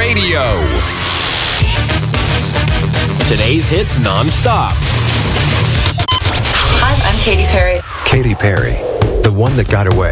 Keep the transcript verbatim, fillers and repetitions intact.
Radio. Today's hits non-stop. Hi, I'm Katy Perry. Katy Perry, the one that got away.